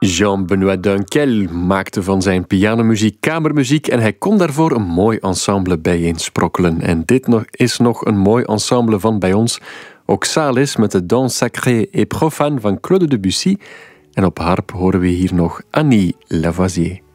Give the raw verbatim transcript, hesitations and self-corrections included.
Jean-Benoît Dunkel maakte van zijn pianomuziek kamermuziek en hij kon daarvoor een mooi ensemble bijeensprokkelen. En dit nog, is nog een mooi ensemble van bij ons. Oxalis met de Danse sacrée et profane van Claude Debussy. En op harp horen we hier nog Annie Lavoisier.